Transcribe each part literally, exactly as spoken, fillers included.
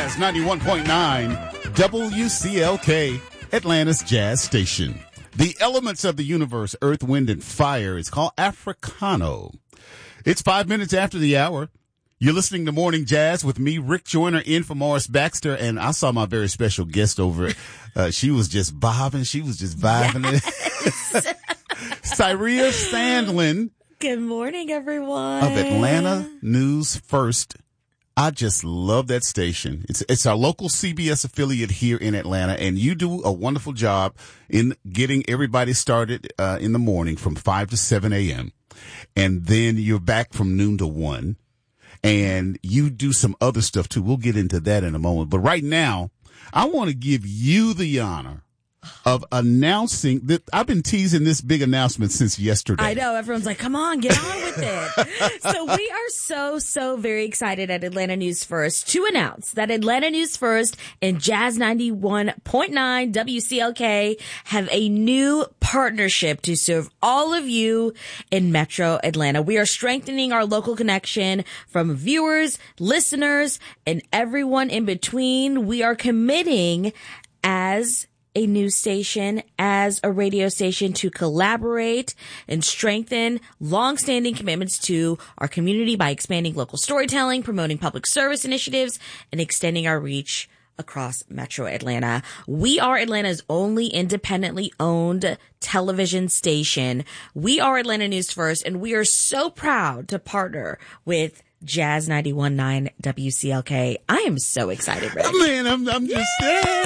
Jazz ninety-one point nine, W C L K, Atlanta's Jazz Station. The elements of the universe, earth, wind, and fire, is called Africano. It's five minutes after the hour. You're listening to Morning Jazz with me, Rick Joyner, in for Morris Baxter, and I saw my very special guest over it. Uh, she was just bobbing. She was just vibing. Yes. Syria Sandlin. Good morning, everyone. Of Atlanta News First. I just love that station. It's it's our local C B S affiliate here in Atlanta, and you do a wonderful job in getting everybody started uh, in the morning from five to seven a.m. And then you're back from noon to one. And you do some other stuff, too. We'll get into that in a moment. But right now, I want to give you the honor of announcing that I've been teasing this big announcement since yesterday. I know. Everyone's like, come on, get on with it. So we are so, so very excited at Atlanta News First to announce that Atlanta News First and Jazz ninety-one point nine W C L K have a new partnership to serve all of you in Metro Atlanta. We are strengthening our local connection from viewers, listeners, and everyone in between. We are committing as a news station, as a radio station, to collaborate and strengthen long-standing commitments to our community by expanding local storytelling, promoting public service initiatives, and extending our reach across Metro Atlanta. We are Atlanta's only independently owned television station. We are Atlanta News First, and we are so proud to partner with Jazz ninety-one point nine W C L K. I am so excited, Rick. Man, I'm, I'm just yeah.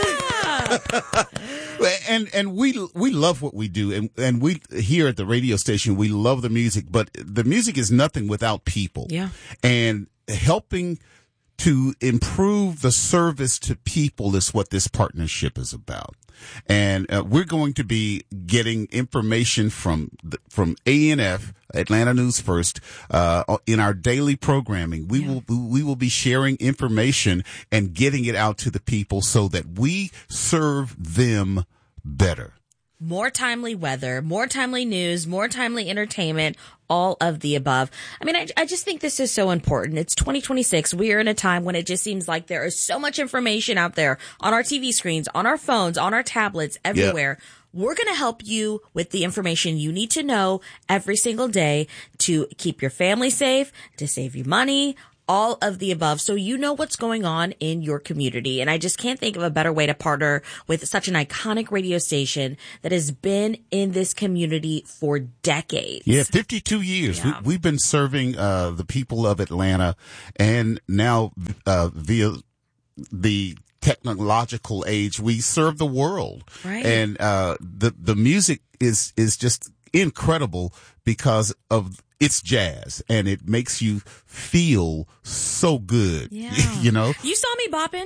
and and we we love what we do, and and we here at the radio station, we love the music, but the music is nothing without people. Yeah, and helping to improve the service to people is what this partnership is about. And uh, we're going to be getting information from the, from A N F, Atlanta News First, uh, in our daily programming. We yeah. will we will be sharing information and getting it out to the people so that we serve them better. More timely weather, more timely news, more timely entertainment, all of the above. I mean, I, I just think this is so important. It's twenty twenty-six. We are in a time when it just seems like there is so much information out there on our T V screens, on our phones, on our tablets, everywhere. Yep. We're going to help you with the information you need to know every single day to keep your family safe, to save you money, all of the above, so you know what's going on in your community. And I just can't think of a better way to partner with such an iconic radio station that has been in this community for decades. Yeah, fifty-two years. Yeah. We, we've been serving uh, the people of Atlanta, and now uh, via the technological age, we serve the world. Right. And uh, the the music is is just incredible because of it's jazz, and it makes you feel so good. Yeah. You know? You saw me bopping.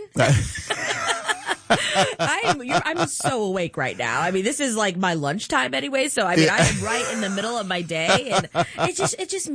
I'm, you're, I'm so awake right now. I mean, this is like my lunchtime anyway, so I mean, I am right in the middle of my day, and it just, it just